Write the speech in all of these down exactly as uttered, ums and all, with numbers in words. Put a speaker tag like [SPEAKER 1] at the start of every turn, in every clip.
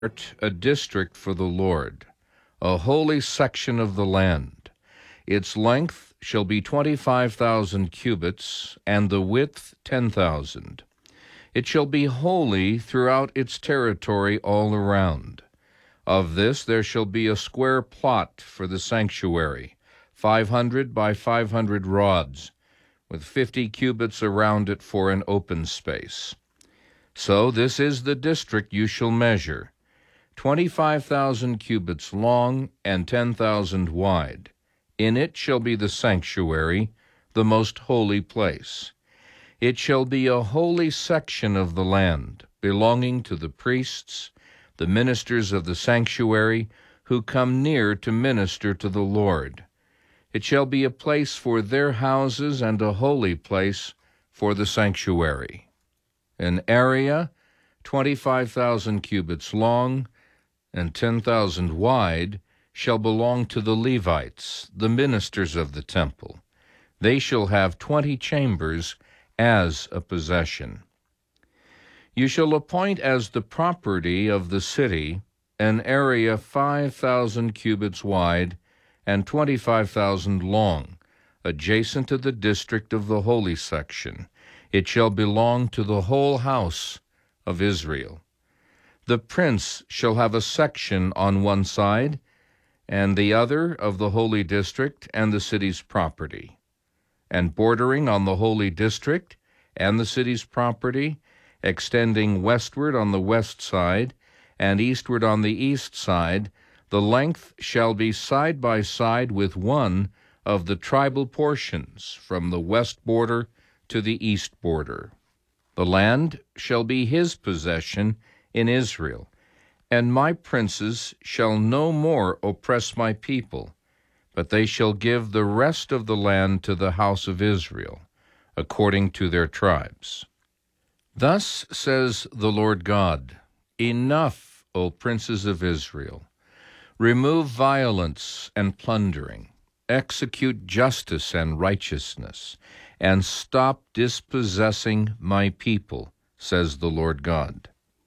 [SPEAKER 1] a district for the Lord, a holy section of the land. Its length shall be twenty-five thousand cubits, and the width ten thousand. It shall be holy throughout its territory all around. Of this there shall be a square plot for the sanctuary, five hundred by five hundred rods, with fifty cubits around it for an open space. So this is the district you shall measure, twenty-five thousand cubits long and ten thousand wide. In it shall be the sanctuary, the most holy place. It shall be a holy section of the land, belonging to the priests, the ministers of the sanctuary, who come near to minister to the Lord. It shall be a place for their houses and a holy place for the sanctuary. An area twenty-five thousand cubits long and ten thousand wide shall belong to the Levites, the ministers of the temple. They shall have twenty chambers as a possession. You shall appoint as the property of the city an area five thousand cubits wide and twenty-five thousand long, adjacent to the district of the holy section. It shall belong to the whole house of Israel. The prince shall have a section on one side, and the other of the holy district and the city's property. And bordering on the holy district and the city's property, extending westward on the west side and eastward on the east side, the length shall be side by side with one of the tribal portions from the west border to the east border. The land shall be his possession in Israel, and my princes shall no more oppress my people, but they shall give the rest of the land to the house of Israel, according to their tribes. Thus says the Lord God, Enough, O princes of Israel! Remove violence and plundering, execute justice and righteousness, and stop dispossessing my people, says the Lord God.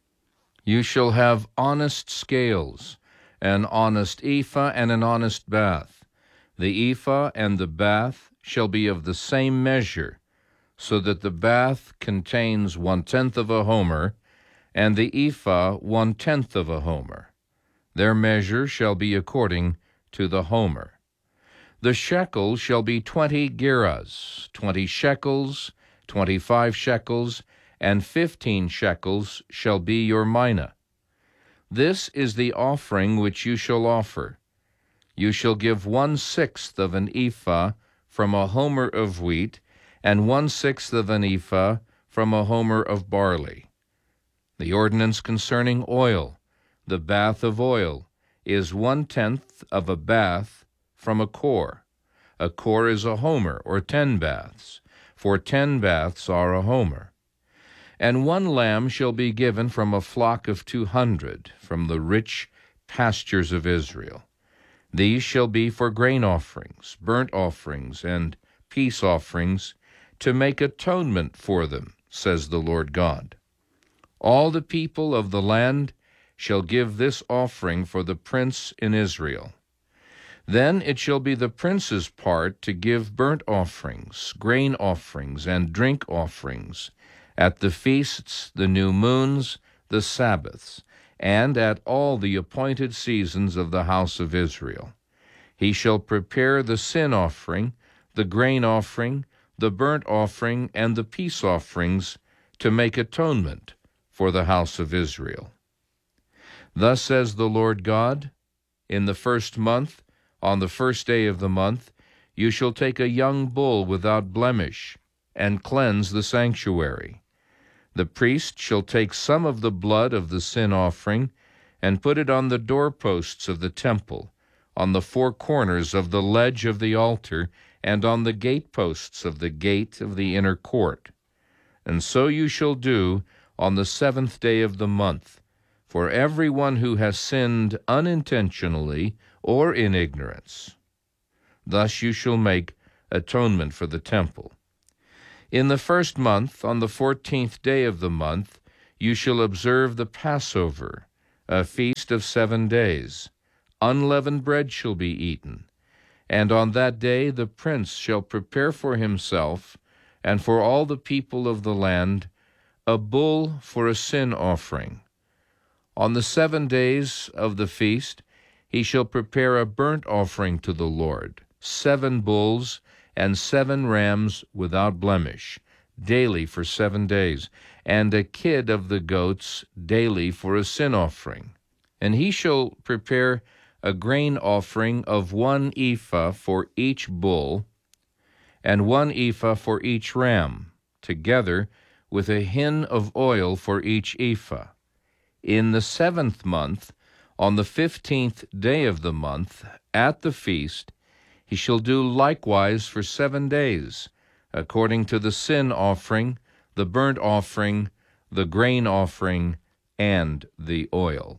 [SPEAKER 1] You shall have honest scales, an honest ephah and an honest bath. The ephah and the bath shall be of the same measure, so that the bath contains one-tenth of a homer, and the ephah one-tenth of a homer. Their measure shall be according to the homer. The shekel shall be twenty gerahs, twenty shekels, twenty-five shekels, and fifteen shekels shall be your mina. This is the offering which you shall offer. You shall give one-sixth of an ephah from a homer of wheat, and one-sixth of an ephah from a homer of barley. The ordinance concerning oil, the bath of oil, is one-tenth of a bath from a kor. A kor is a homer, or ten baths, for ten baths are a homer. And one lamb shall be given from a flock of two hundred, from the rich pastures of Israel. These shall be for grain offerings, burnt offerings, and peace offerings, to make atonement for them, says the Lord God. All the people of the land shall give this offering for the prince in Israel. Then it shall be the prince's part to give burnt offerings, grain offerings, and drink offerings, at the feasts, the new moons, the Sabbaths, and at all the appointed seasons of the house of Israel. He shall prepare the sin offering, the grain offering, the burnt offering, and the peace offerings, to make atonement for the house of Israel. Thus says the Lord God, in the first month, on the first day of the month, you shall take a young bull without blemish, and cleanse the sanctuary. The priest shall take some of the blood of the sin offering, and put it on the doorposts of the temple, on the four corners of the ledge of the altar, and on the gateposts of the gate of the inner court. And so you shall do on the seventh day of the month, for everyone who has sinned unintentionally or in ignorance. Thus you shall make atonement for the temple. In the first month, on the fourteenth day of the month, you shall observe the Passover, a feast of seven days. Unleavened bread shall be eaten. And on that day the prince shall prepare for himself and for all the people of the land a bull for a sin offering. On the seven days of the feast he shall prepare a burnt offering to the Lord, seven bulls and seven rams without blemish, daily for seven days, and a kid of the goats daily for a sin offering. And he shall prepare a grain offering of one ephah for each bull, and one ephah for each ram, together with a hin of oil for each ephah. In the seventh month, on the fifteenth day of the month, at the feast, he shall do likewise for seven days, according to the sin offering, the burnt offering, the grain offering, and the oil.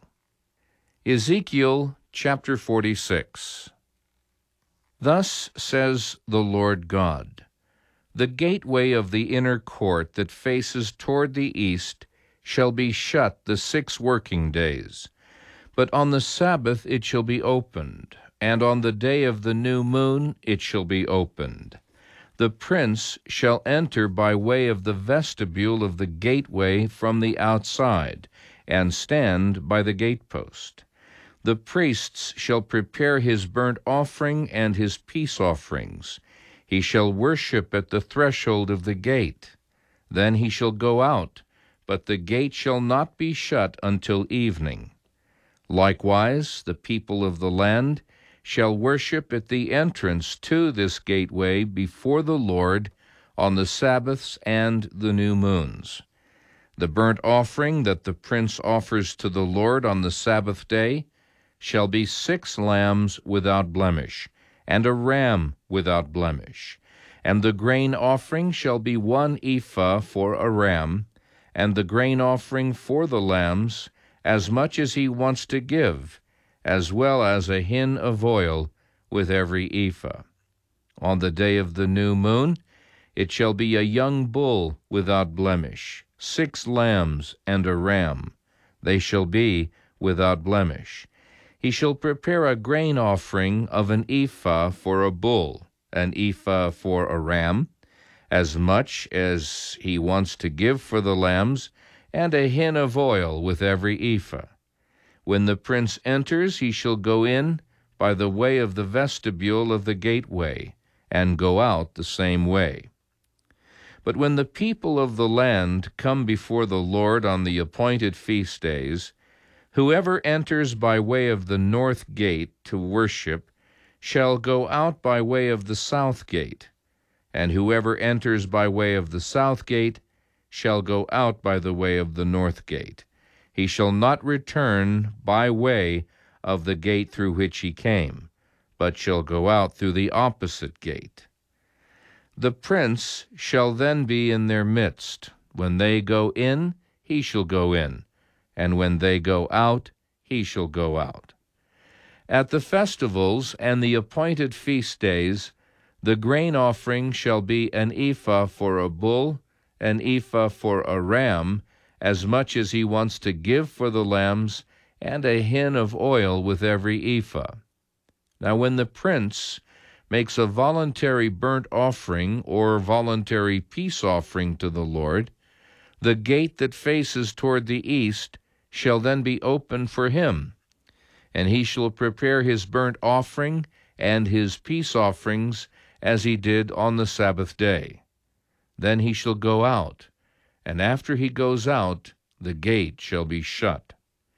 [SPEAKER 1] Ezekiel chapter forty-six. Thus says the Lord God, the gateway of the inner court that faces toward the east shall be shut the six working days, but on the Sabbath it shall be opened, and on the day of the new moon it shall be opened. The prince shall enter by way of the vestibule of the gateway from the outside, and stand by the gatepost. The priests shall prepare his burnt offering and his peace offerings. He shall worship at the threshold of the gate. Then he shall go out, but the gate shall not be shut until evening. Likewise, the people of the land shall worship at the entrance to this gateway before the Lord on the Sabbaths and the new moons. The burnt offering that the prince offers to the Lord on the Sabbath day shall be six lambs without blemish, and a ram without blemish. And the grain offering shall be one ephah for a ram, and the grain offering for the lambs, as much as he wants to give, as well as a hin of oil with every ephah. On the day of the new moon it shall be a young bull without blemish, six lambs and a ram. They shall be without blemish. He shall prepare a grain offering of an ephah for a bull, an ephah for a ram, as much as he wants to give for the lambs, and a hin of oil with every ephah. When the prince enters, he shall go in by the way of the vestibule of the gateway, and go out the same way. But when the people of the land come before the Lord on the appointed feast days, whoever enters by way of the north gate to worship shall go out by way of the south gate, and whoever enters by way of the south gate shall go out by the way of the north gate. He shall not return by way of the gate through which he came, but shall go out through the opposite gate. The prince shall then be in their midst. When they go in, he shall go in, and when they go out, he shall go out. At the festivals and the appointed feast days, the grain offering shall be an ephah for a bull, an ephah for a ram, as much as he wants to give for the lambs, and a hin of oil with every ephah. Now when the prince makes a voluntary burnt offering or voluntary peace offering to the Lord, the gate that faces toward the east shall then be opened for him, and he shall prepare his burnt offering and his peace offerings as he did on the Sabbath day. Then he shall go out, and after he goes out, the gate shall be shut.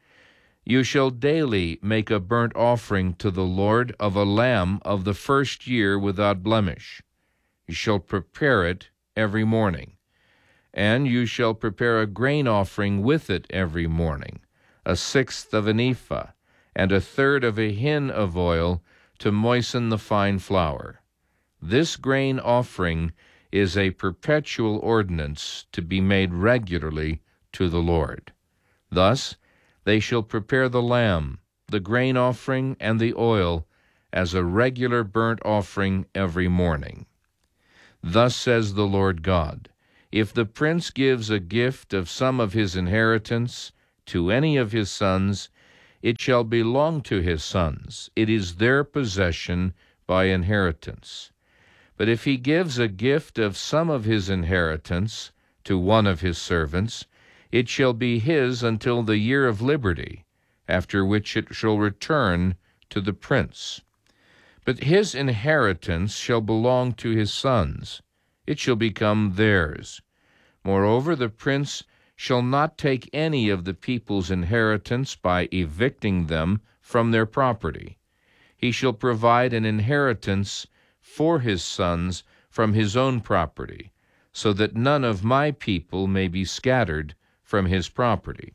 [SPEAKER 1] You shall daily make a burnt offering to the Lord of a lamb of the first year without blemish. You shall prepare it every morning. And you shall prepare a grain offering with it every morning, a sixth of an ephah, and a third of a hin of oil to moisten the fine flour. This grain offering is a perpetual ordinance to be made regularly to the Lord. Thus they shall prepare the lamb, the grain offering, and the oil as a regular burnt offering every morning. Thus says the Lord God, if the prince gives a gift of some of his inheritance to any of his sons, It shall belong to his sons. It is their possession by inheritance. But if he gives a gift of some of his inheritance to one of his servants, it shall be his until the year of liberty, after which it shall return to the prince. But his inheritance shall belong to his sons. It shall become theirs. Moreover, the prince shall not take any of the people's inheritance by evicting them from their property. He shall provide an inheritance for his sons from his own property, so that none of my people may be scattered from his property.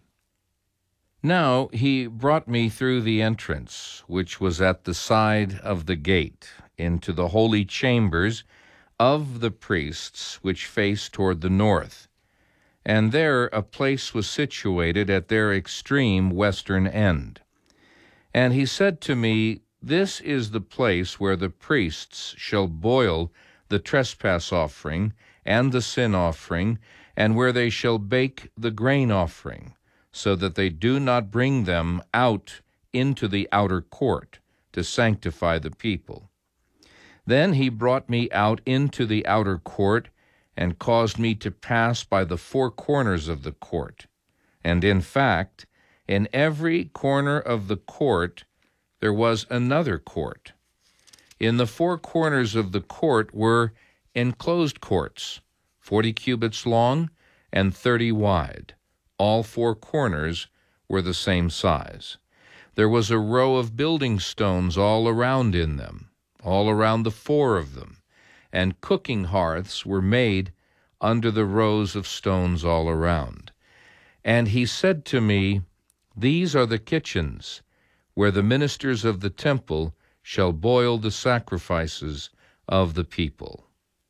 [SPEAKER 1] Now he brought me through the entrance, which was at the side of the gate, into the holy chambers of the priests, which faced toward the north. And there a place was situated at their extreme western end. And he said to me, This is the place where the priests shall boil the trespass offering and the sin offering, and where they shall bake the grain offering, so that they do not bring them out into the outer court to sanctify the people. Then he brought me out into the outer court, and caused me to pass by the four corners of the court. And in fact, in every corner of the court there was another court. In the four corners of the court were enclosed courts, forty cubits long and thirty wide. All four corners were the same size. There was a row of building stones all around in them, all around the four of them, and cooking hearths were made under the rows of stones all around. And he said to me, These are the kitchens, where the ministers of the temple shall boil the sacrifices of the people.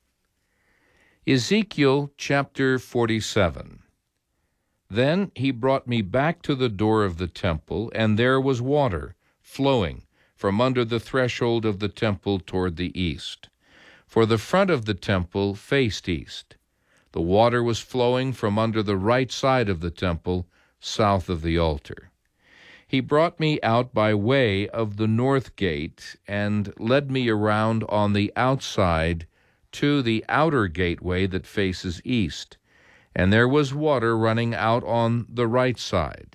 [SPEAKER 1] Ezekiel chapter forty-seven. Then he brought me back to the door of the temple, and there was water flowing from under the threshold of the temple toward the east. For the front of the temple faced east. The water was flowing from under the right side of the temple, south of the altar. He brought me out by way of the north gate, and led me around on the outside to the outer gateway that faces east, and there was water running out on the right side.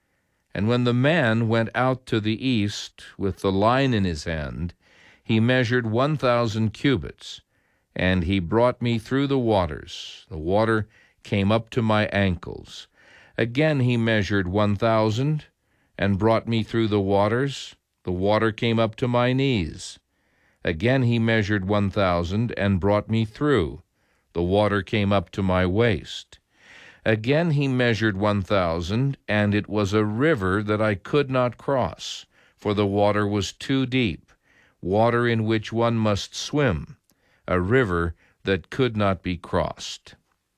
[SPEAKER 1] And when the man went out to the east with the line in his hand, he measured one thousand cubits, and he brought me through the waters. The water came up to my ankles. Again he measured one thousand, and brought me through the waters. The water came up to my knees. Again he measured one thousand, and brought me through. The water came up to my waist. Again he measured one thousand, and it was a river that I could not cross, for the water was too deep, water in which one must swim, a river that could not be crossed.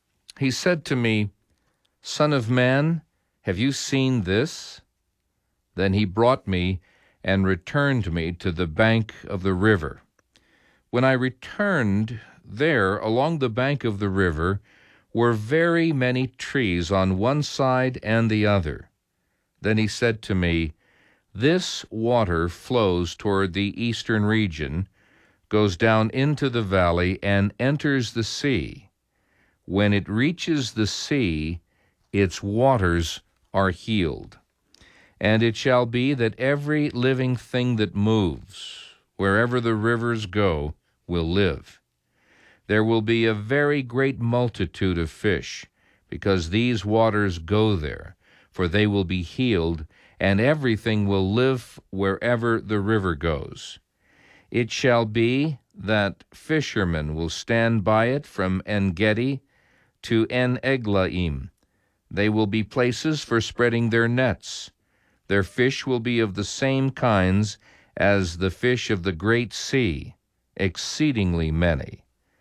[SPEAKER 1] He said to me, Son of man, have you seen this? Then he brought me and returned me to the bank of the river. When I returned, there along the bank of the river were very many trees on one side and the other. Then he said to me, This water flows toward the eastern region, goes down into the valley, and enters the sea. When it reaches the sea, its waters are healed. And it shall be that every living thing that moves, wherever the rivers go, will live. There will be a very great multitude of fish, because these waters go there, for they will be healed, and everything will live wherever the river goes. It shall be that fishermen will stand by it from En-Gedi to En-Eglaim. They will be places for spreading their nets. Their fish will be of the same kinds as the fish of the great sea, exceedingly many.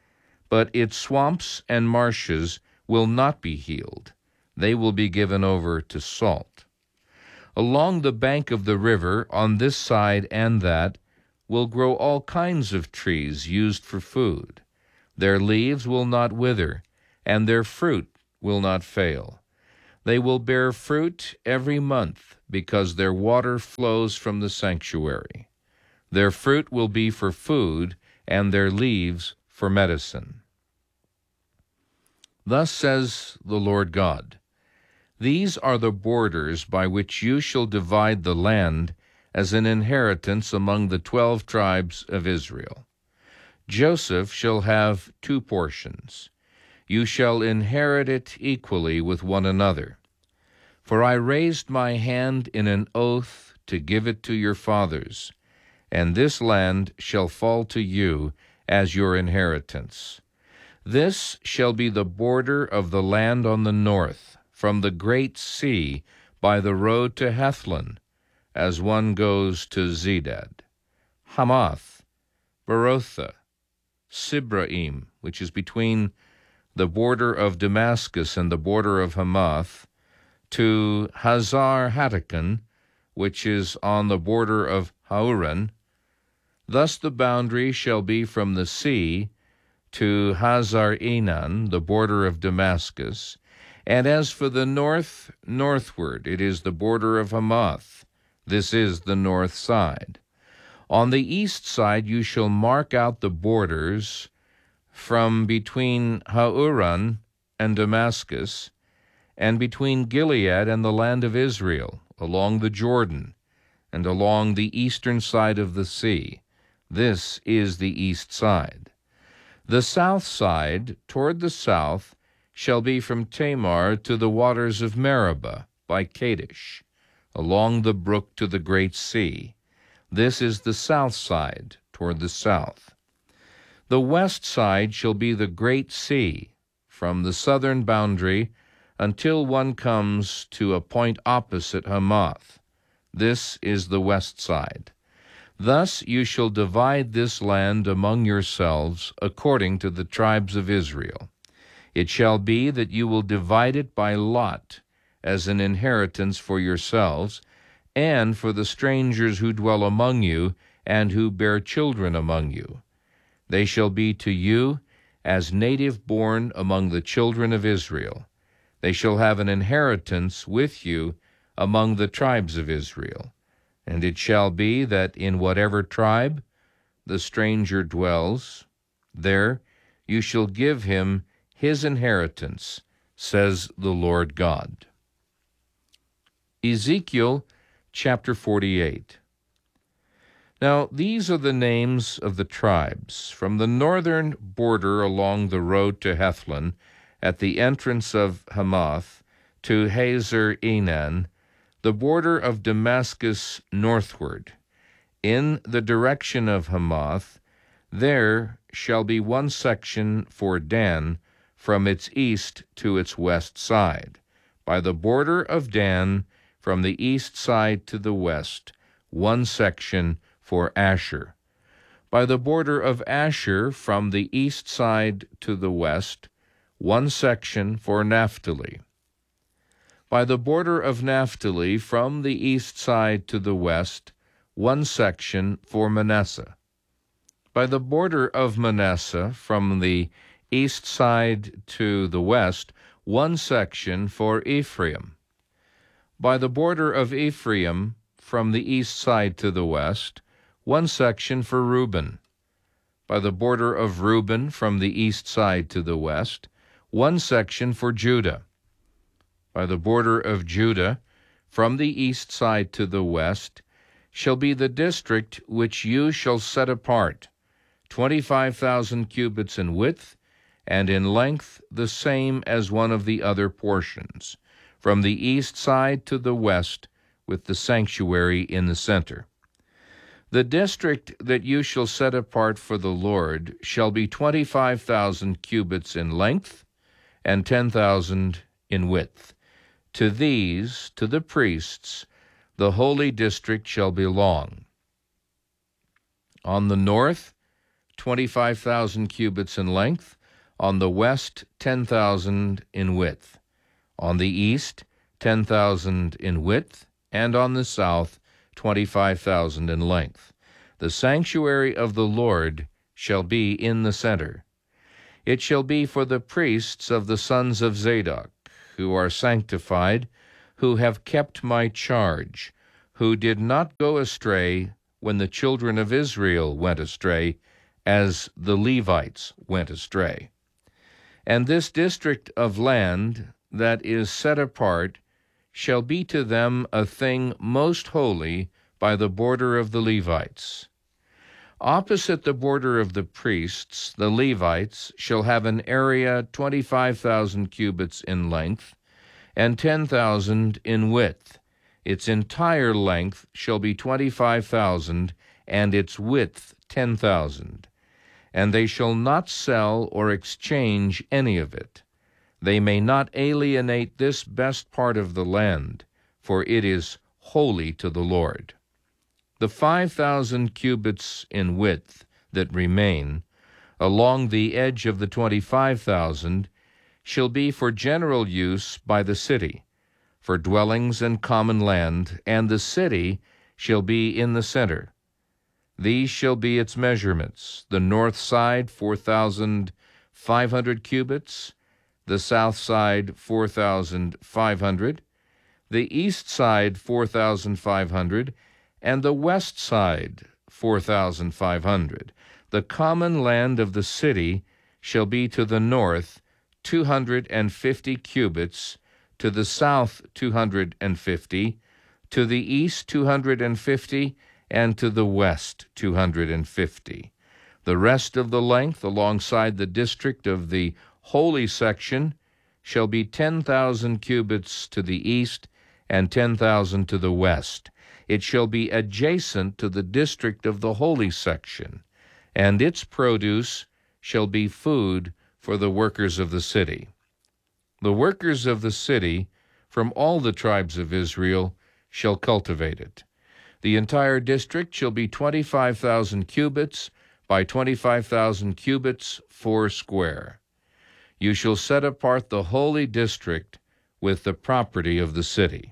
[SPEAKER 1] But its swamps and marshes will not be healed. They will be given over to salt. Along the bank of the river, on this side and that, will grow all kinds of trees used for food. Their leaves will not wither, and their fruit will not fail. They will bear fruit every month, because their water flows from the sanctuary. Their fruit will be for food, and their leaves for medicine. Thus says the Lord God, These are the borders by which you shall divide the land as an inheritance among the twelve tribes of Israel. Joseph shall have two portions. You shall inherit it equally with one another. For I raised my hand in an oath to give it to your fathers, and this land shall fall to you as your inheritance. This shall be the border of the land on the north, from the great sea by the road to Hethlon, as one goes to Zedad, Hamath, Berotha, Sibraim, which is between the border of Damascus and the border of Hamath, to Hazar Hatticon, which is on the border of Hauran. Thus the boundary shall be from the sea to Hazar Enan, the border of Damascus, and as for the north, northward, it is the border of Hamath. This is the north side. On the east side you shall mark out the borders from between Hauran and Damascus, and between Gilead and the land of Israel, along the Jordan, and along the eastern side of the sea. This is the east side. The south side, toward the south, shall be from Tamar to the waters of Meribah by Kadesh, along the brook to the great sea. This is the south side, toward the south. The west side shall be the great sea, from the southern boundary until one comes to a point opposite Hamath. This is the west side. Thus you shall divide this land among yourselves according to the tribes of Israel. It shall be that you will divide it by lot as an inheritance for yourselves, and for the strangers who dwell among you, and who bear children among you. They shall be to you as native born among the children of Israel. They shall have an inheritance with you among the tribes of Israel. And it shall be that in whatever tribe the stranger dwells, there you shall give him his inheritance, says the Lord God. Ezekiel chapter forty-eight. Now these are the names of the tribes, from the northern border along the road to Hethlon, at the entrance of Hamath, to Hazar Enan, the border of Damascus northward. In the direction of Hamath, there shall be one section for Dan from its east to its west side. By the border of Dan, from the east side to the west, one section for Asher. By the border of Asher, from the east side to the west, one section for Naphtali. By the border of Naphtali, from the east side to the west, one section for Manasseh. By the border of Manasseh, from the east side to the west, one section for Ephraim. By the border of Ephraim, from the east side to the west, one section for Reuben. By the border of Reuben, from the east side to the west, one section for Judah. By the border of Judah, from the east side to the west, shall be the district which you shall set apart, twenty-five thousand cubits in width, and in length the same as one of the other portions, from the east side to the west, with the sanctuary in the center. The district that you shall set apart for the Lord shall be twenty-five thousand cubits in length, and ten thousand in width. To these, to the priests, the holy district shall belong. On the north, twenty-five thousand cubits in length, on the west, ten thousand in width, on the east, ten thousand in width, and on the south, twenty-five thousand in length. The sanctuary of the Lord shall be in the center. It shall be for the priests of the sons of Zadok, who are sanctified, who have kept my charge, who did not go astray when the children of Israel went astray, as the Levites went astray. And this district of land that is set apart shall be to them a thing most holy by the border of the Levites. Opposite the border of the priests, the Levites shall have an area twenty-five thousand cubits in length and ten thousand in width. Its entire length shall be twenty-five thousand, and its width ten thousand. And they shall not sell or exchange any of it. They may not alienate this best part of the land, for it is holy to the Lord. The five thousand cubits in width that remain, along the edge of the twenty-five thousand, shall be for general use by the city, for dwellings and common land, and the city shall be in the center. These shall be its measurements: the north side four thousand five hundred cubits, the south side four thousand five hundred, the east side four thousand five hundred, and the west side four thousand five hundred. The common land of the city shall be to the north two hundred and fifty cubits, to the south two hundred and fifty, to the east two hundred and fifty, and to the west two hundred and fifty. The rest of the length alongside the district of the holy section shall be ten thousand cubits to the east and ten thousand to the west. It shall be adjacent to the district of the holy section, and its produce shall be food for the workers of the city. The workers of the city from all the tribes of Israel shall cultivate it. The entire district shall be twenty-five thousand cubits by twenty-five thousand cubits four square. You shall set apart the holy district with the property of the city.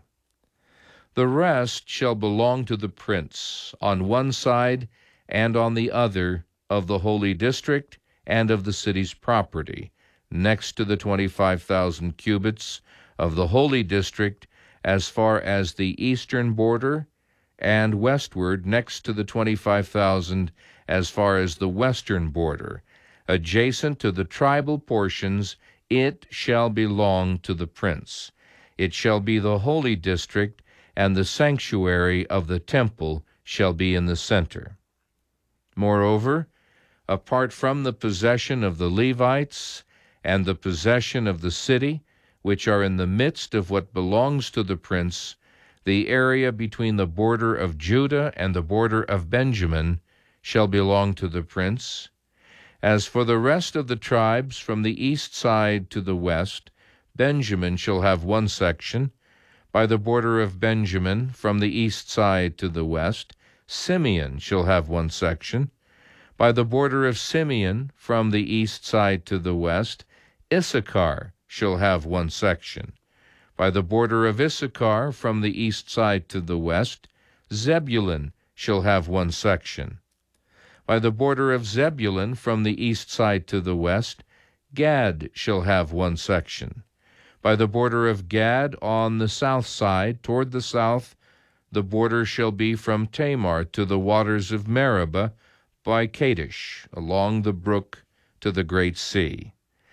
[SPEAKER 1] The rest shall belong to the prince on one side and on the other of the holy district and of the city's property, next to the twenty-five thousand cubits of the holy district as far as the eastern border, and westward next to the twenty-five thousand as far as the western border. Adjacent to the tribal portions, it shall belong to the prince. It shall be the holy district, and the sanctuary of the temple shall be in the center. Moreover, apart from the possession of the Levites and the possession of the city, which are in the midst of what belongs to the prince, the area between the border of Judah and the border of Benjamin shall belong to the prince. As for the rest of the tribes from the east side to the west, Benjamin shall have one section. By the border of Benjamin, from the east side to the west, Simeon shall have one section. By the border of Simeon, from the east side to the west, Issachar shall have one section. By the border of Issachar, from the east side to the west, Zebulun shall have one section. By the border of Zebulun, from the east side to the west, Gad shall have one section. By the border of Gad on the south side, toward the south, the border shall be from Tamar to the waters of Meribah by Kadesh, along the brook to the great sea.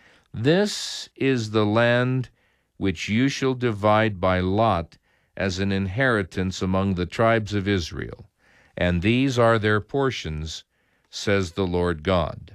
[SPEAKER 1] This is the land which you shall divide by lot as an inheritance among the tribes of Israel, and these are their portions, says the Lord God.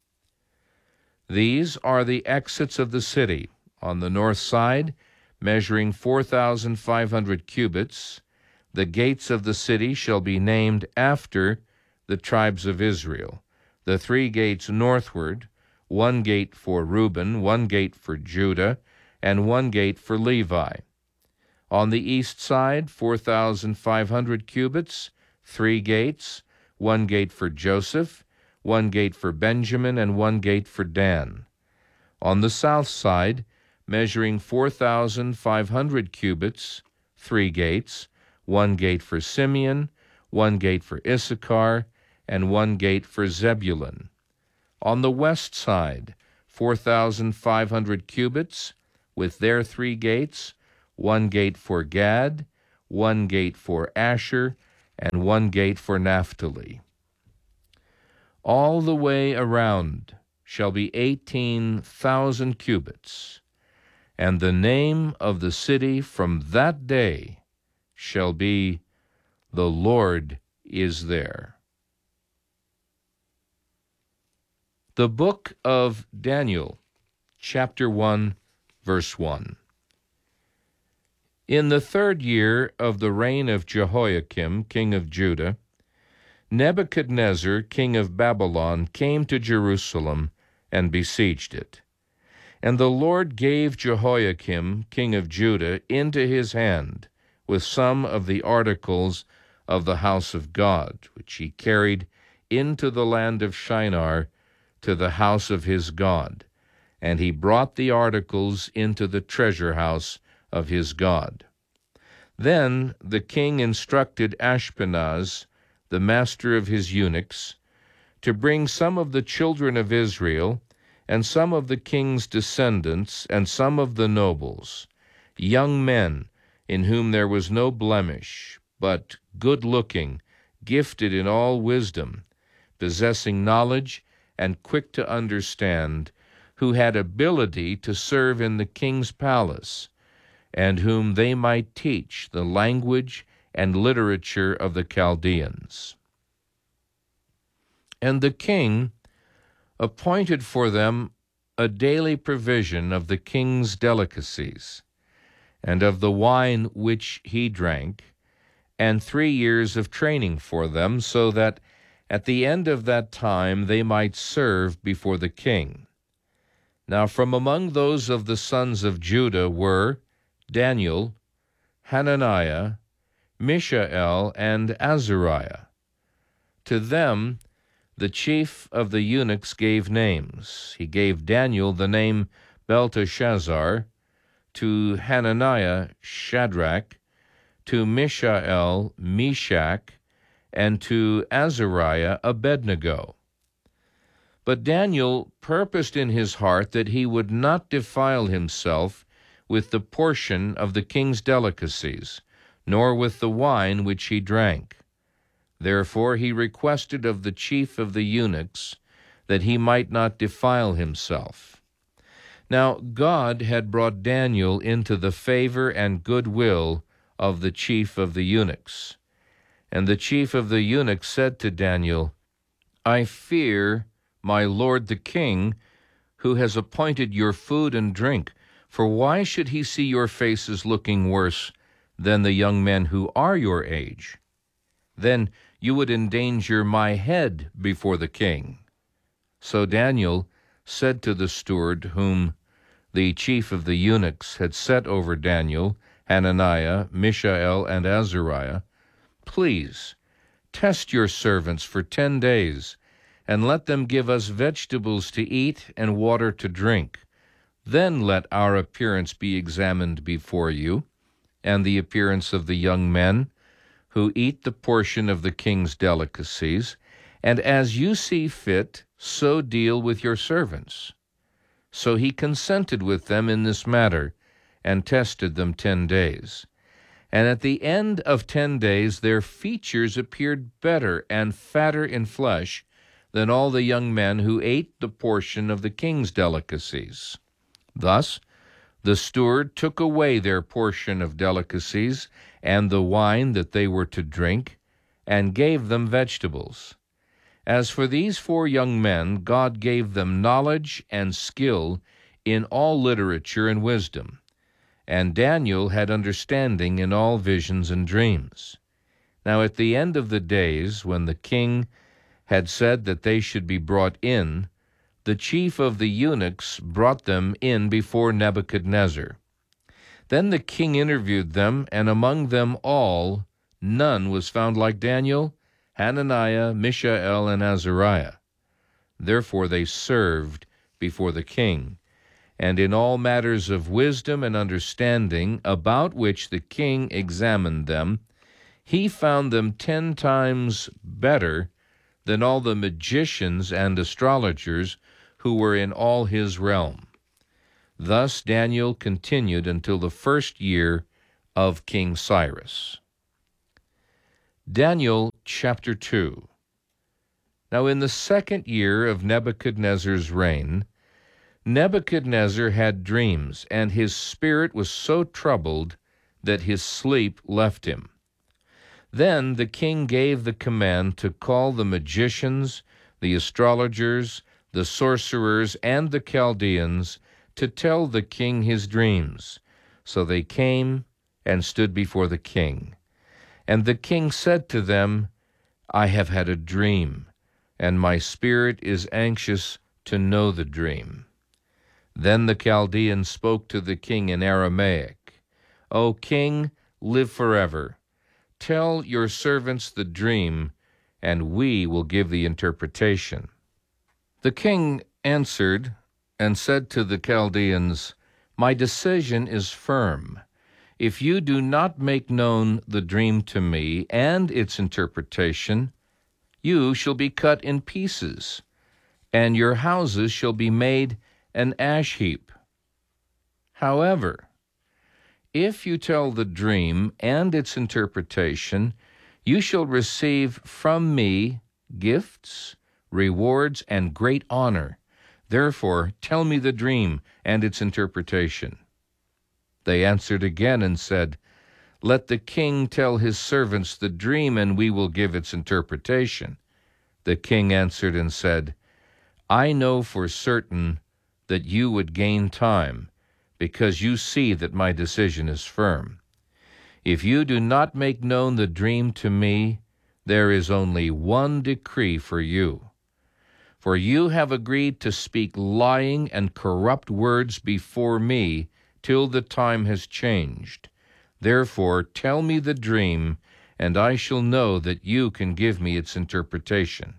[SPEAKER 1] These are the exits of the city. On the north side, measuring four thousand five hundred cubits, the gates of the city shall be named after the tribes of Israel. The three gates northward, one gate for Reuben, one gate for Judah, and one gate for Levi. On the east side, four thousand five hundred cubits, three gates, one gate for Joseph, one gate for Benjamin, and one gate for Dan. On the south side, measuring four thousand five hundred cubits, three gates, one gate for Simeon, one gate for Issachar, and one gate for Zebulun. On the west side, four thousand five hundred cubits, with their three gates, one gate for Gad, one gate for Asher, and one gate for Naphtali. All the way around shall be eighteen thousand cubits, and the name of the city from that day shall be, The Lord is there. The book of Daniel, chapter one, verse one. In the third year of the reign of Jehoiakim, king of Judah, Nebuchadnezzar, king of Babylon, came to Jerusalem and besieged it. And the Lord gave Jehoiakim, king of Judah, into his hand with some of the articles of the house of God, which he carried into the land of Shinar to the house of his God. And he brought the articles into the treasure house of his God. Then the king instructed Ashpenaz, the master of his eunuchs, to bring some of the children of Israel, and some of the king's descendants, and some of the nobles, young men in whom there was no blemish, but good-looking, gifted in all wisdom, possessing knowledge and quick to understand, who had ability to serve in the king's palace, and whom they might teach the language and literature of the Chaldeans. And the king appointed for them a daily provision of the king's delicacies, and of the wine which he drank, and three years of training for them, so that at the end of that time they might serve before the king. Now from among those of the sons of Judah were Daniel, Hananiah, Mishael, and Azariah. To them the chief of the eunuchs gave names. He gave Daniel the name Belteshazzar, to Hananiah Shadrach, to Mishael Meshach, and to Azariah Abednego. But Daniel purposed in his heart that he would not defile himself with the portion of the king's delicacies, nor with the wine which he drank. Therefore he requested of the chief of the eunuchs that he might not defile himself. Now God had brought Daniel into the favor and goodwill of the chief of the eunuchs. And the chief of the eunuchs said to Daniel, I fear my lord the king, who has appointed your food and drink, for why should he see your faces looking worse than the young men who are your age? Then you would endanger my head before the king. So Daniel said to the steward, whom the chief of the eunuchs had set over Daniel, Hananiah, Mishael, and Azariah, Please, test your servants for ten days, and let them give us vegetables to eat and water to drink. Then let our appearance be examined before you, and the appearance of the young men who eat the portion of the king's delicacies, and as you see fit, so deal with your servants. So he consented with them in this matter, and tested them ten days. And at the end of ten days their features appeared better and fatter in flesh than all the young men who ate the portion of the king's delicacies. Thus the steward took away their portion of delicacies and the wine that they were to drink, and gave them vegetables. As for these four young men, God gave them knowledge and skill in all literature and wisdom. And Daniel had understanding in all visions and dreams. Now at the end of the days, when the king had said that they should be brought in, the chief of the eunuchs brought them in before Nebuchadnezzar. Then the king interviewed them, and among them all none was found like Daniel, Hananiah, Mishael, and Azariah. Therefore they served before the king. And in all matters of wisdom and understanding, about which the king examined them, he found them ten times better than all the magicians and astrologers who were in all his realm. Thus Daniel continued until the first year of King Cyrus. Daniel chapter two. Now in the second year of Nebuchadnezzar's reign, Nebuchadnezzar had dreams, and his spirit was so troubled that his sleep left him. Then the king gave the command to call the magicians, the astrologers, the sorcerers, and the Chaldeans to tell the king his dreams. So they came and stood before the king. And the king said to them, I have had a dream, and my spirit is anxious to know the dream. Then the Chaldeans spoke to the king in Aramaic, O king, live forever. Tell your servants the dream, and we will give the interpretation. The king answered and said to the Chaldeans, My decision is firm. If you do not make known the dream to me and its interpretation, you shall be cut in pieces, and your houses shall be made an ash heap. However, if you tell the dream and its interpretation, you shall receive from me gifts, rewards, and great honor. Therefore, tell me the dream and its interpretation. They answered again and said, Let the king tell his servants the dream, and we will give its interpretation. The king answered and said, I know for certain that you would gain time, because you see that my decision is firm. If you do not make known the dream to me, there is only one decree for you. For you have agreed to speak lying and corrupt words before me till the time has changed. Therefore, tell me the dream, and I shall know that you can give me its interpretation.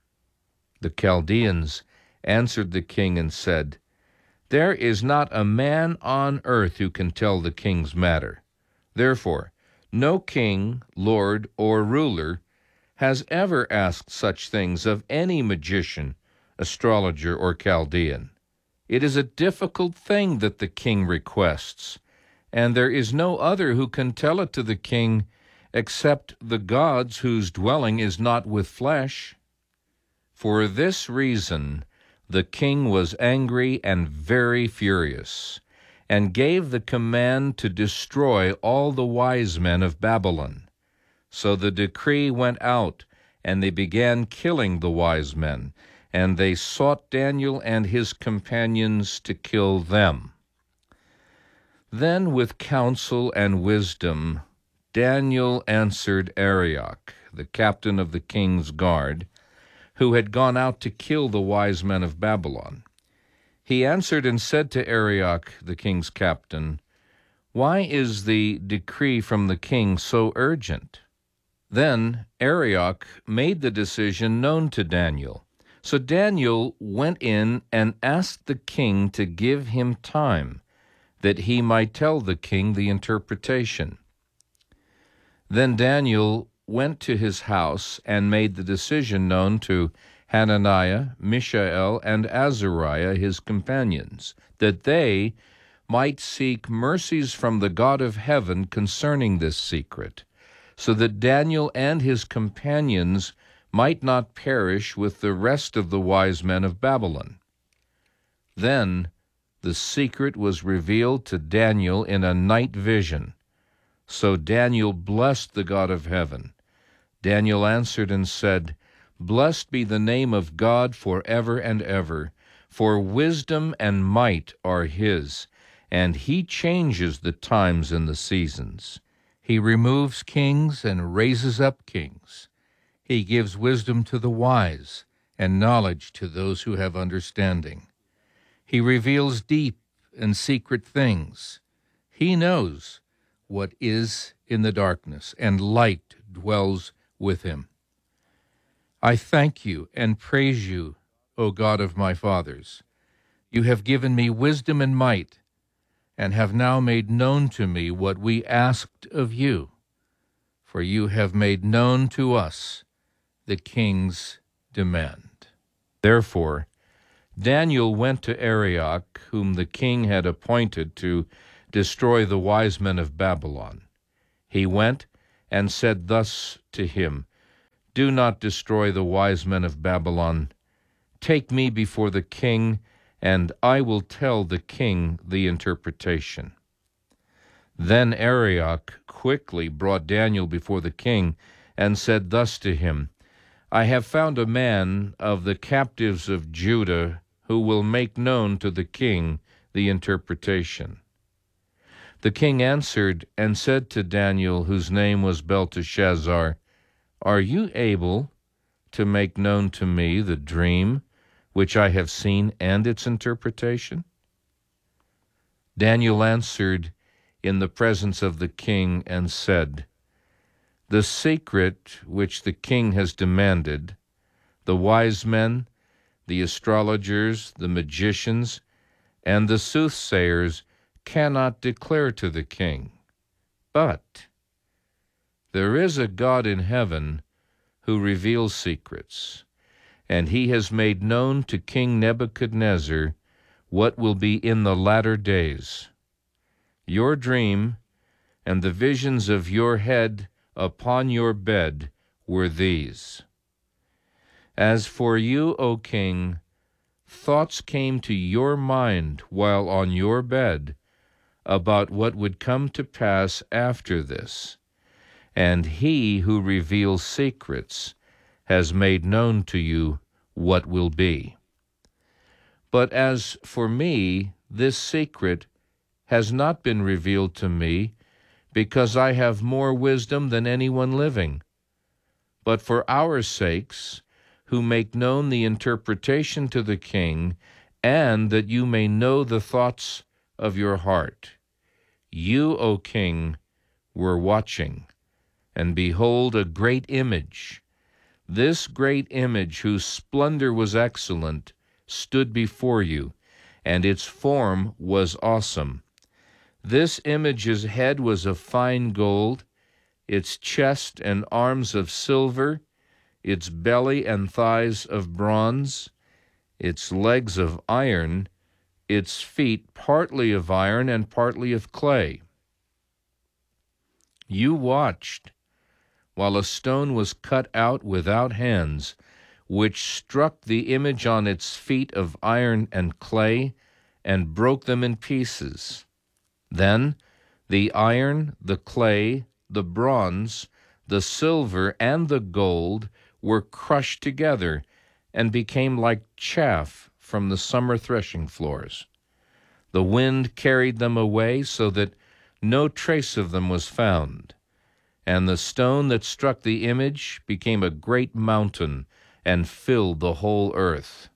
[SPEAKER 1] The Chaldeans answered the king and said, There is not a man on earth who can tell the king's matter. Therefore, no king, lord, or ruler has ever asked such things of any magician, astrologer, or Chaldean. It is a difficult thing that the king requests, and there is no other who can tell it to the king except the gods whose dwelling is not with flesh. For this reason the king was angry and very furious, and gave the command to destroy all the wise men of Babylon. So the decree went out, and they began killing the wise men, and they sought Daniel and his companions to kill them. Then with counsel and wisdom Daniel answered Arioch, the captain of the king's guard, who had gone out to kill the wise men of Babylon. He answered and said to Arioch, the king's captain, Why is the decree from the king so urgent? Then Arioch made the decision known to Daniel. So Daniel went in and asked the king to give him time, that he might tell the king the interpretation. Then Daniel went to his house and made the decision known to Hananiah, Mishael, and Azariah, his companions, that they might seek mercies from the God of heaven concerning this secret, so that Daniel and his companions might not perish with the rest of the wise men of Babylon. Then the secret was revealed to Daniel in a night vision. So Daniel blessed the God of heaven. Daniel answered and said, Blessed be the name of God forever and ever, for wisdom and might are his, and he changes the times and the seasons. He removes kings and raises up kings. He gives wisdom to the wise and knowledge to those who have understanding. He reveals deep and secret things. He knows what is in the darkness, and light dwells with him. I thank you and praise you, O God of my fathers. You have given me wisdom and might, and have now made known to me what we asked of you. For you have made known to us the king's demand. Therefore, Daniel went to Arioch, whom the king had appointed to destroy the wise men of Babylon. He went and said thus to him, "Do not destroy the wise men of Babylon. Take me before the king, and I will tell the king the interpretation." Then Arioch quickly brought Daniel before the king and said thus to him, "I have found a man of the captives of Judah who will make known to the king the interpretation." The king answered and said to Daniel, whose name was Belteshazzar, "Are you able to make known to me the dream which I have seen and its interpretation?" Daniel answered in the presence of the king and said, "The secret which the king has demanded, the wise men, the astrologers, the magicians, and the soothsayers cannot declare to the king. But there is a God in heaven who reveals secrets, and he has made known to King Nebuchadnezzar what will be in the latter days. Your dream and the visions of your head upon your bed were these. As for you, O king, thoughts came to your mind while on your bed about what would come to pass after this, and he who reveals secrets has made known to you what will be. But as for me, this secret has not been revealed to me, because I have more wisdom than anyone living. But for our sakes, who make known the interpretation to the king, and that you may know the thoughts of your heart, you, O king, were watching, and behold a great image. This great image, whose splendor was excellent, stood before you, and its form was awesome. This image's head was of fine gold, its chest and arms of silver, its belly and thighs of bronze, its legs of iron, its feet partly of iron and partly of clay. You watched while a stone was cut out without hands, which struck the image on its feet of iron and clay and broke them in pieces. Then the iron, the clay, the bronze, the silver, and the gold were crushed together and became like chaff from the summer threshing floors. The wind carried them away so that no trace of them was found. And the stone that struck the image became a great mountain and filled the whole earth.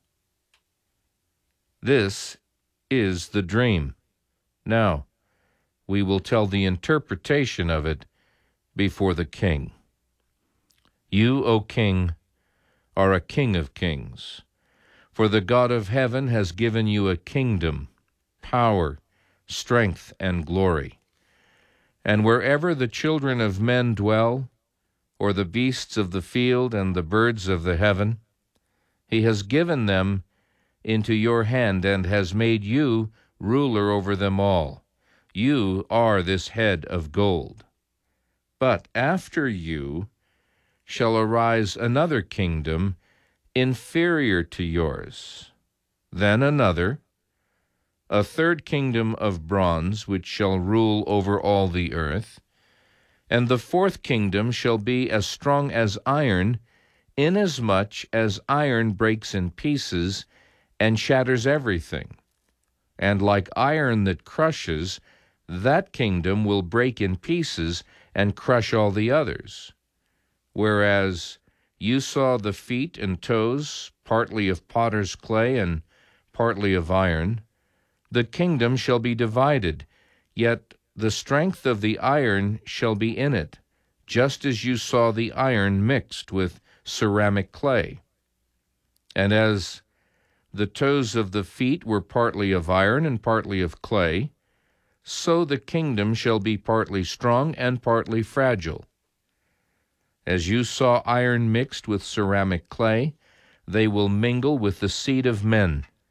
[SPEAKER 1] This is the dream. Now, we will tell the interpretation of it before the king. You, O king, are a king of kings, for the God of heaven has given you a kingdom, power, strength, and glory. And wherever the children of men dwell, or the beasts of the field and the birds of the heaven, he has given them into your hand and has made you ruler over them all. You are this head of gold. But after you shall arise another kingdom inferior to yours, then another, a third kingdom of bronze, which shall rule over all the earth, and the fourth kingdom shall be as strong as iron, inasmuch as iron breaks in pieces and shatters everything. And like iron that crushes, that kingdom will break in pieces and crush all the others. Whereas you saw the feet and toes, partly of potter's clay and partly of iron, the kingdom shall be divided, yet the strength of the iron shall be in it, just as you saw the iron mixed with ceramic clay. And as the toes of the feet were partly of iron and partly of clay, so the kingdom shall be partly strong and partly fragile. As you saw iron mixed with ceramic clay, they will mingle with the seed of men,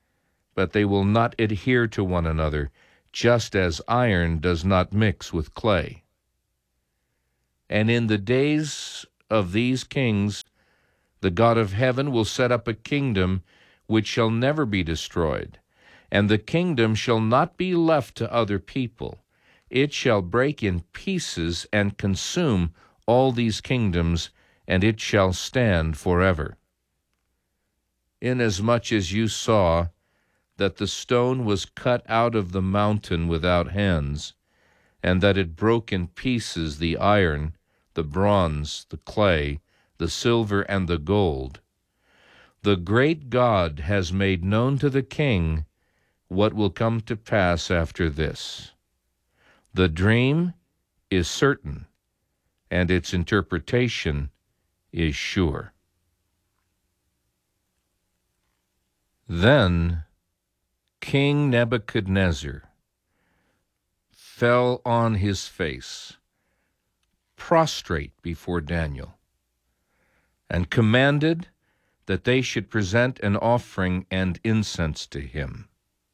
[SPEAKER 1] but they will not adhere to one another, just as iron does not mix with clay. And in the days of these kings, the God of heaven will set up a kingdom which shall never be destroyed, and the kingdom shall not be left to other people. It shall break in pieces and consume all these kingdoms, and it shall stand forever. Inasmuch as you saw that the stone was cut out of the mountain without hands, and that it broke in pieces the iron, the bronze, the clay, the silver, and the gold, the great God has made known to the king what will come to pass after this. The dream is certain, and its interpretation is sure. Then King Nebuchadnezzar fell on his face, prostrate before Daniel, and commanded that they should present an offering and incense to him.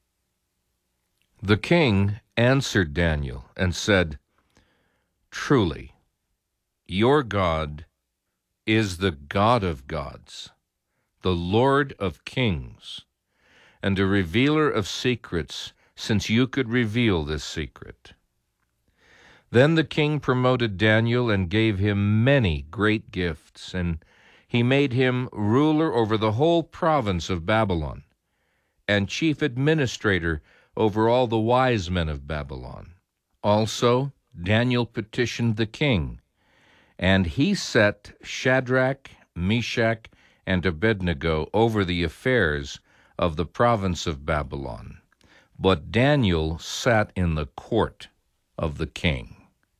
[SPEAKER 1] The king answered Daniel and said, "Truly, your God is the God of gods, the Lord of kings, and a revealer of secrets, since you could reveal this secret." Then the king promoted Daniel and gave him many great gifts, and he made him ruler over the whole province of Babylon, and chief administrator over all the wise men of Babylon. Also, Daniel petitioned the king, and he set Shadrach, Meshach, and Abednego over the affairs of the province of Babylon. But Daniel sat in the court of the king.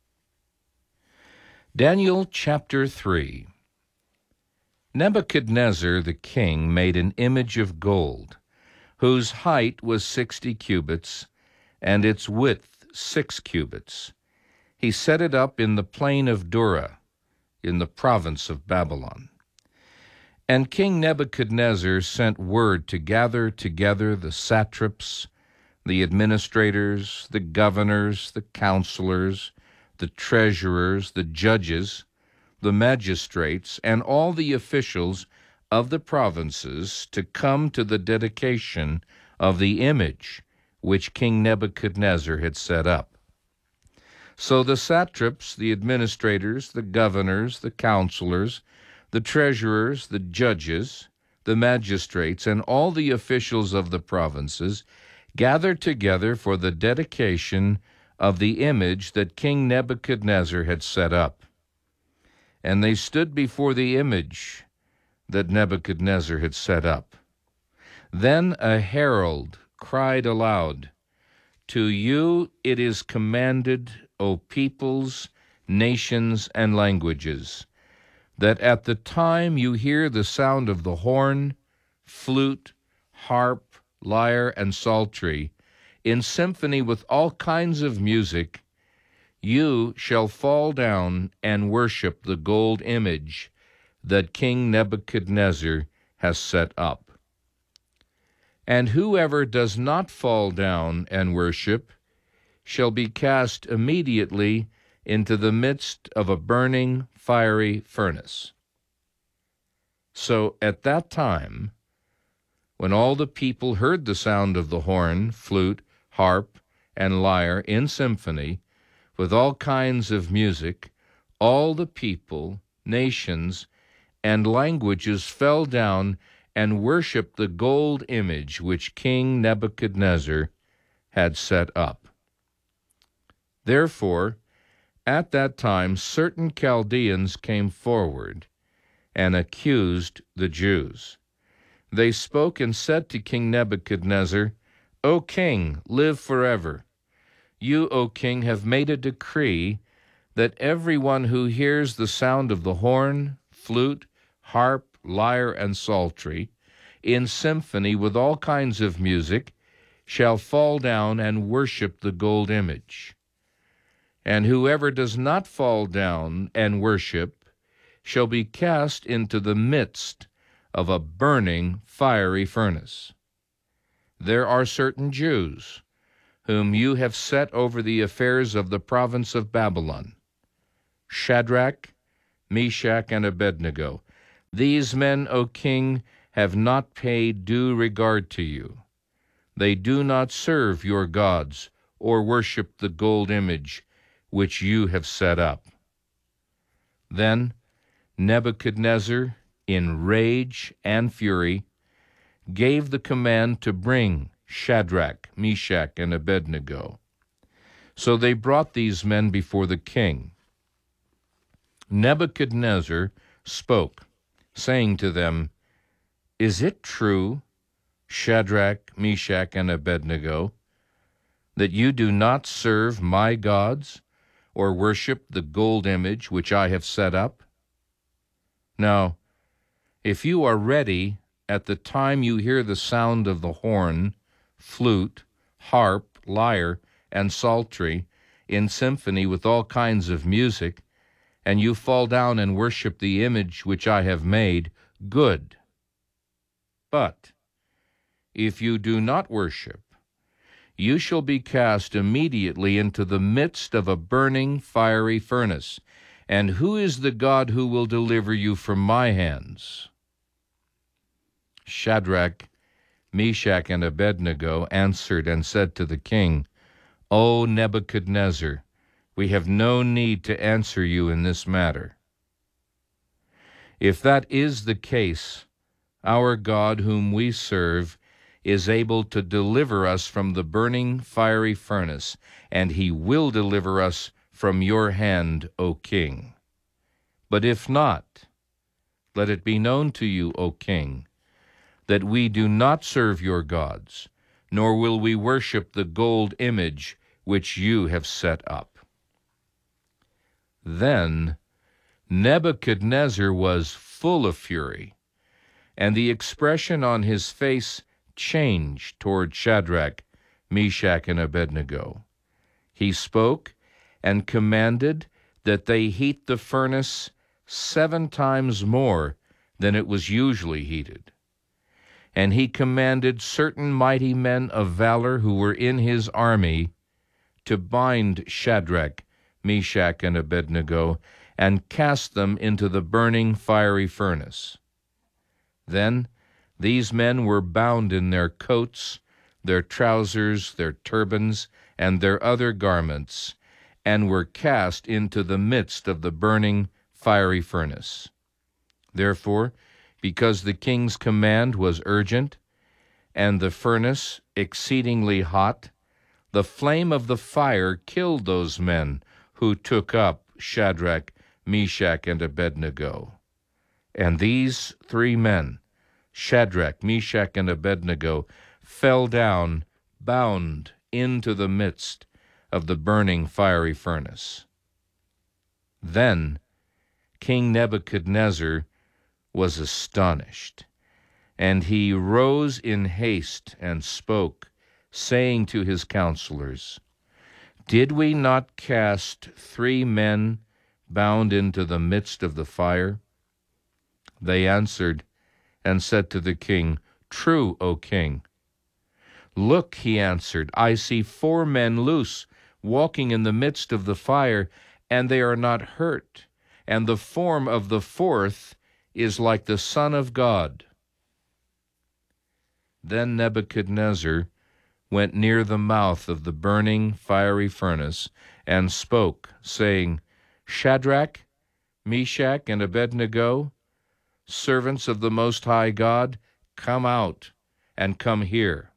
[SPEAKER 1] Daniel chapter three. Nebuchadnezzar the king made an image of gold, whose height was sixty cubits, and its width six cubits. He set it up in the plain of Dura, in the province of Babylon. And King Nebuchadnezzar sent word to gather together the satraps, the administrators, the governors, the counselors, the treasurers, the judges, the magistrates, and all the officials of the provinces to come to the dedication of the image which King Nebuchadnezzar had set up. So the satraps, the administrators, the governors, the counselors, the treasurers, the judges, the magistrates, and all the officials of the provinces gathered together for the dedication of the image that King Nebuchadnezzar had set up. And they stood before the image that Nebuchadnezzar had set up. Then a herald cried aloud, "To you it is commanded, O peoples, nations, and languages, that at the time you hear the sound of the horn, flute, harp, lyre, and psaltery, in symphony with all kinds of music, you shall fall down and worship the gold image that King Nebuchadnezzar has set up. And whoever does not fall down and worship shall be cast immediately into the midst of a burning, fiery furnace." So at that time, when all the people heard the sound of the horn, flute, harp, and lyre in symphony, with all kinds of music, all the people, nations, and languages fell down and worshipped the gold image which King Nebuchadnezzar had set up. Therefore, at that time certain Chaldeans came forward and accused the Jews. They spoke and said to King Nebuchadnezzar, "O king, live forever. You, O king, have made a decree that everyone who hears the sound of the horn, flute, harp, lyre, and psaltery, in symphony with all kinds of music, shall fall down and worship the gold image. And whoever does not fall down and worship shall be cast into the midst of a burning fiery furnace." there are certain Jews whom you have set over the affairs of the province of Babylon, Shadrach, Meshach, and Abednego. These men, O king, have not paid due regard to you. They do not serve your gods or worship the gold image which you have set up. Then Nebuchadnezzar, in rage and fury, gave the command to bring Shadrach, Meshach, and Abednego. So they brought these men before the king. Nebuchadnezzar spoke, saying to them, "Is it true, Shadrach, Meshach, and Abednego, that you do not serve my gods or worship the gold image which I have set up? Now, if you are ready at the time you hear the sound of the horn, flute, harp, lyre, and psaltery, in symphony with all kinds of music, and you fall down and worship the image which I have made, good. But if you do not worship, you shall be cast immediately into the midst of a burning fiery furnace. And who is the God who will deliver you from my hands?" Shadrach, Meshach, and Abednego answered and said to the king, "O Nebuchadnezzar, we have no need to answer you in this matter. If that is the case, our God whom we serve is able to deliver us from the burning fiery furnace, and he will deliver us from your hand, O king. But if not, let it be known to you, O king, that we do not serve your gods, nor will we worship the gold image which you have set up." Then Nebuchadnezzar was full of fury, and the expression on his face changed toward Shadrach, Meshach, and Abednego. He spoke and commanded that they heat the furnace seven times more than it was usually heated. And he commanded certain mighty men of valor who were in his army to bind Shadrach, Meshach, and Abednego and cast them into the burning fiery furnace. Then these men were bound in their coats, their trousers, their turbans, and their other garments, and were cast into the midst of the burning fiery furnace. Therefore, because the king's command was urgent, and the furnace exceedingly hot, the flame of the fire killed those men who took up Shadrach, Meshach, and Abednego. And these three men, Shadrach, Meshach, and Abednego, fell down, bound into the midst of the burning fiery furnace. Then King Nebuchadnezzar was astonished, and he rose in haste and spoke, saying to his counselors, "Did we not cast three men bound into the midst of the fire?" They answered and said to the king, "True, O king." "Look," he answered, "I see four men loose, walking in the midst of the fire, and they are not hurt, and the form of the fourth is like the Son of God." Then Nebuchadnezzar went near the mouth of the burning fiery furnace and spoke, saying, "Shadrach, Meshach, and Abednego, servants of the Most High God, come out and come here."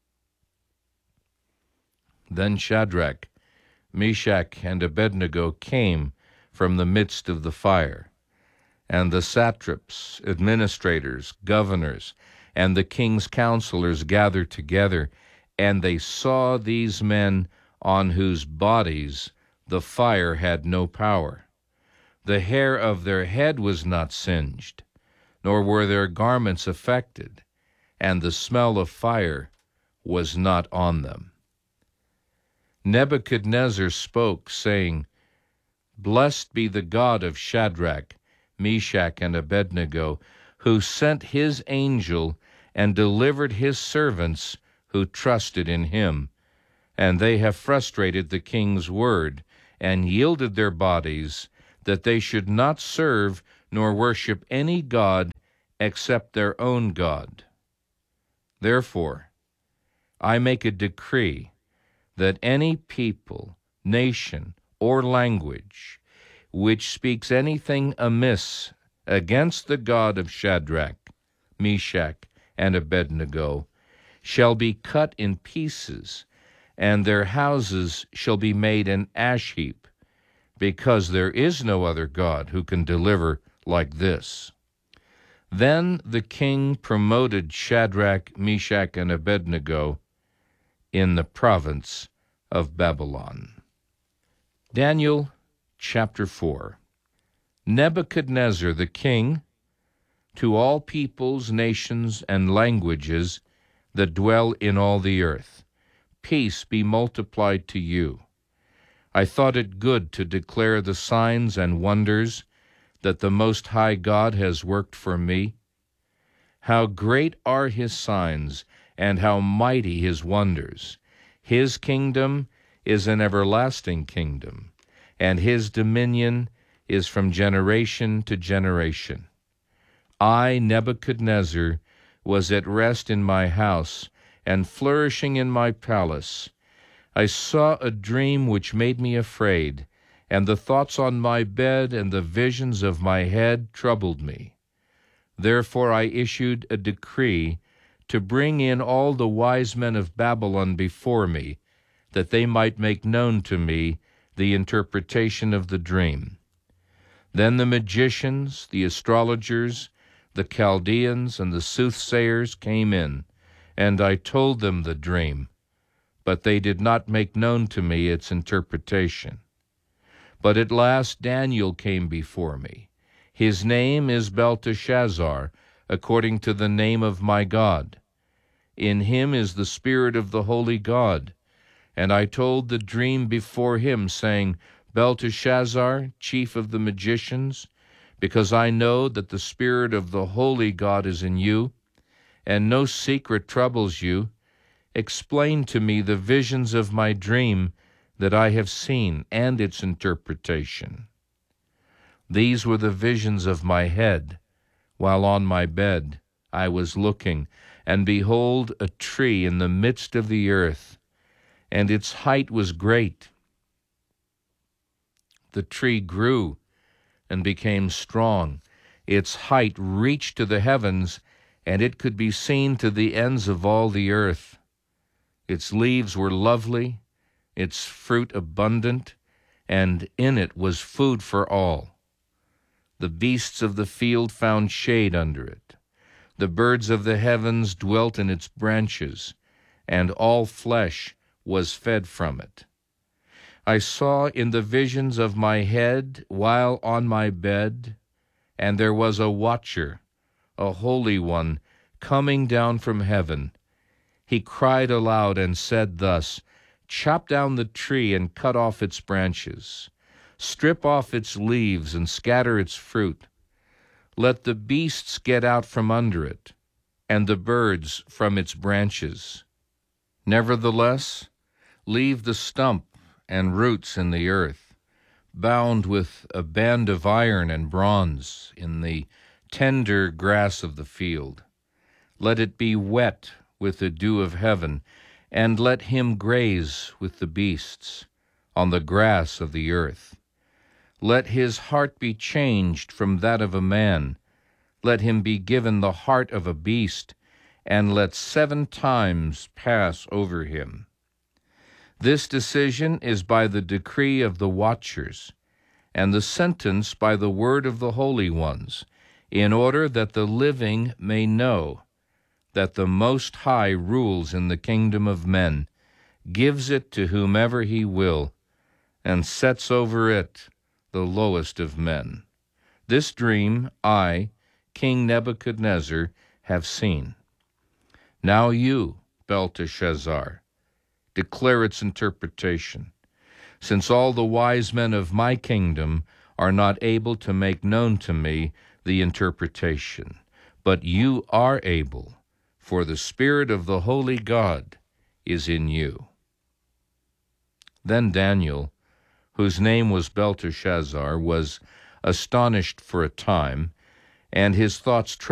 [SPEAKER 1] Then Shadrach, Meshach, and Abednego came from the midst of the fire, and the satraps, administrators, governors, and the king's counselors gathered together, and they saw these men on whose bodies the fire had no power. The hair of their head was not singed, nor were their garments affected, and the smell of fire was not on them. Nebuchadnezzar spoke, saying, "Blessed be the God of Shadrach, Meshach, and Abednego, who sent his angel and delivered his servants who trusted in him, and they have frustrated the king's word, and yielded their bodies, that they should not serve nor worship any god except their own God. Therefore, I make a decree that any people, nation, or language which speaks anything amiss against the God of Shadrach, Meshach, and Abednego shall be cut in pieces, and their houses shall be made an ash heap, because there is no other God who can deliver like this. Then the king promoted Shadrach, Meshach, and Abednego in the province of Babylon. Daniel chapter four. Nebuchadnezzar the king, to all peoples, nations, and languages that dwell in all the earth, peace be multiplied to you. I thought it good to declare the signs and wonders that the Most High God has worked for me. How great are his signs, and how mighty his wonders! His kingdom is an everlasting kingdom, and his dominion is from generation to generation. I, Nebuchadnezzar, was at rest in my house, and flourishing in my palace. I saw a dream which made me afraid, and the thoughts on my bed and the visions of my head troubled me. Therefore I issued a decree to bring in all the wise men of Babylon before me, that they might make known to me the interpretation of the dream. Then the magicians, the astrologers, the Chaldeans, and the soothsayers came in, and I told them the dream, but they did not make known to me its interpretation. But at last Daniel came before me. His name is Belteshazzar, according to the name of my God. In him is the Spirit of the Holy God. And I told the dream before him, saying, Belteshazzar, chief of the magicians, because I know that the Spirit of the Holy God is in you, and no secret troubles you, explain to me the visions of my dream that I have seen, and its interpretation. These were the visions of my head, while on my bed I was looking, and behold, a tree in the midst of the earth, and its height was great. The tree grew and became strong. Its height reached to the heavens, and it could be seen to the ends of all the earth. Its leaves were lovely, its fruit abundant, and in it was food for all. The beasts of the field found shade under it. The birds of the heavens dwelt in its branches, and all flesh was fed from it. I saw in the visions of my head while on my bed, and there was a watcher, a holy one, coming down from heaven. He cried aloud and said thus, Chop down the tree and cut off its branches. Strip off its leaves and scatter its fruit. Let the beasts get out from under it, and the birds from its branches. Nevertheless, leave the stump and roots in the earth, bound with a band of iron and bronze in the tender grass of the field. Let it be wet with the dew of heaven, and let him graze with the beasts on the grass of the earth. Let his heart be changed from that of a man. Let him be given the heart of a beast, and let seven times pass over him. This decision is by the decree of the watchers, and the sentence by the word of the holy ones, in order that the living may know that the Most High rules in the kingdom of men, gives it to whomever he will, and sets over it the lowest of men. This dream I, King Nebuchadnezzar, have seen. Now you, Belteshazzar, declare its interpretation, since all the wise men of my kingdom are not able to make known to me the interpretation. But you are able, for the Spirit of the Holy God is in you." Then Daniel, whose name was Belteshazzar, was astonished for a time, and his thoughts troubled